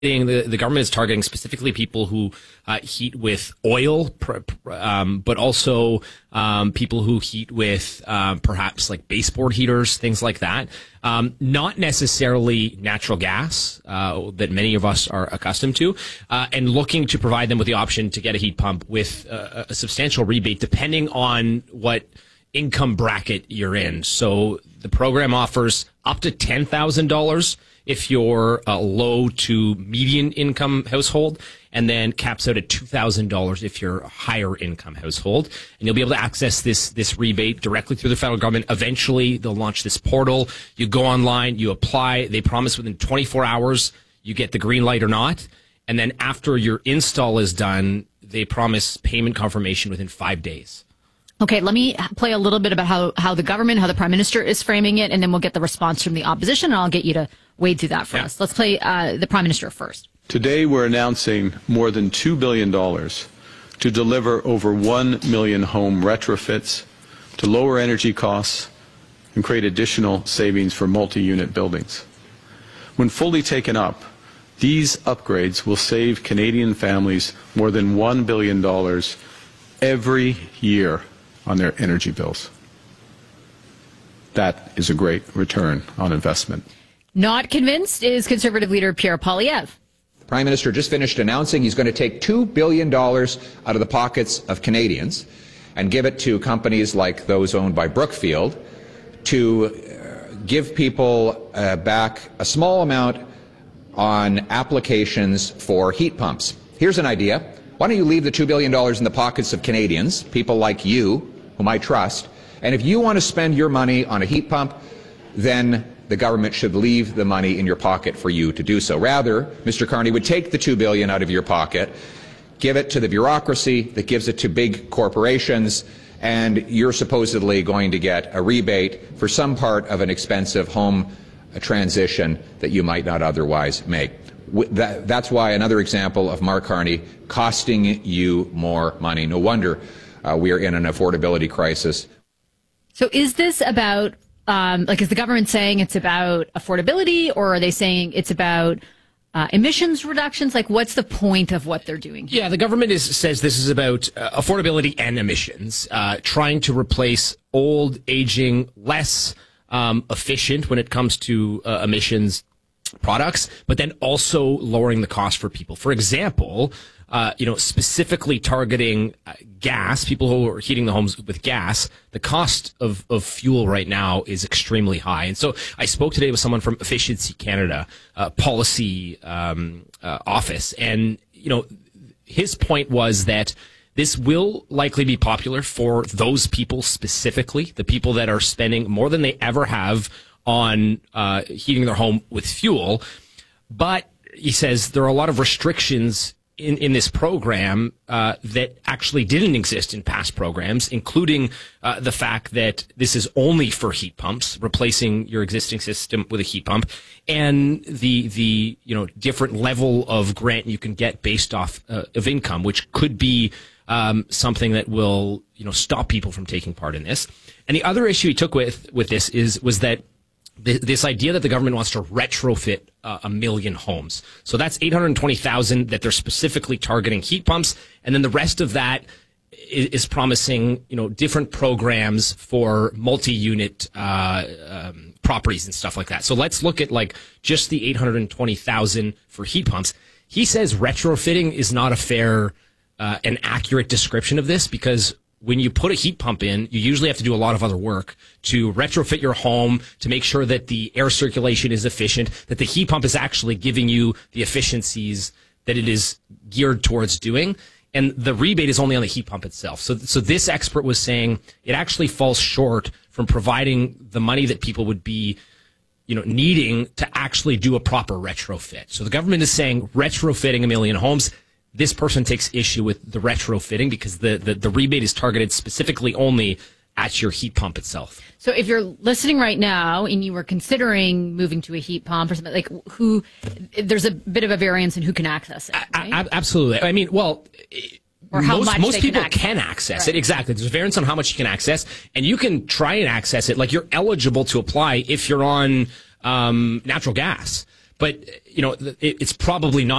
The government is targeting specifically people who heat with oil, but also people who heat with perhaps like baseboard heaters, things like that. Not necessarily natural gas that many of us are accustomed to, and looking to provide them with the option to get a heat pump with a substantial rebate depending on what income bracket you're in. So the program offers up to $10,000 if you're a low to median income household, and then caps out at $2,000 if you're a higher income household. And you'll be able to access this rebate directly through the federal government. Eventually, they'll launch this portal. You go online, you apply. They promise within 24 hours you get the green light or not. And then after your install is done, they promise payment confirmation within 5 days. Okay, let me play a little bit about how the government, how the Prime Minister is framing it, and then we'll get the response from the opposition, and I'll get you to wade through that for us. Let's play the Prime Minister first. Today, we're announcing more than $2 billion to deliver over 1 million home retrofits, to lower energy costs, and create additional savings for multi-unit buildings. When fully taken up, these upgrades will save Canadian families more than $1 billion every year on their energy bills. That is a great return on investment. Not convinced is Conservative leader Pierre Poilievre. The Prime Minister just finished announcing he's going to take $2 billion out of the pockets of Canadians and give it to companies like those owned by Brookfield to give people back a small amount on applications for heat pumps. Here's an idea. Why don't you leave the $2 billion in the pockets of Canadians, people like you, whom I trust, and if you want to spend your money on a heat pump, then the government should leave the money in your pocket for you to do so. Rather, Mr. Carney would take the $2 billion out of your pocket, give it to the bureaucracy that gives it to big corporations, and you're supposedly going to get a rebate for some part of an expensive home transition that you might not otherwise make. That's why another example of Mark Carney costing you more money. No wonder we are in an affordability crisis. So is this about, is the government saying it's about affordability, or are they saying it's about emissions reductions? Like, what's the point of what they're doing here? Yeah, the government says this is about affordability and emissions, trying to replace old, aging, less efficient when it comes to emissions products, but then also lowering the cost for people. For example, specifically targeting gas, people who are heating the homes with gas, the cost of fuel right now is extremely high. And so I spoke today with someone from Efficiency Canada policy office, and his point was that this will likely be popular for those people specifically, the people that are spending more than they ever have on heating their home with fuel. But he says there are a lot of restrictions in this program that actually didn't exist in past programs, including the fact that this is only for heat pumps, replacing your existing system with a heat pump, and the different level of grant you can get based off of income, which could be something that will stop people from taking part in this. And the other issue he took with this was that this idea that the government wants to retrofit a million homes. So that's 820,000 that they're specifically targeting heat pumps. And then the rest of that is promising, different programs for multi-unit properties and stuff like that. So let's look at just the 820,000 for heat pumps. He says retrofitting is not a fair and accurate description of this, because when you put a heat pump in, you usually have to do a lot of other work to retrofit your home, to make sure that the air circulation is efficient, that the heat pump is actually giving you the efficiencies that it is geared towards doing. And the rebate is only on the heat pump itself. So this expert was saying it actually falls short from providing the money that people would be, needing to actually do a proper retrofit. So the government is saying retrofitting a million homes. This person takes issue with the retrofitting because the rebate is targeted specifically only at your heat pump itself. So if you're listening right now and you were considering moving to a heat pump or something, there's a bit of a variance in who can access it, right? Absolutely. I mean, or how most people can access it. Right. Exactly. There's a variance on how much you can access, and you can try and access it. You're eligible to apply if you're on natural gas. But, it's probably not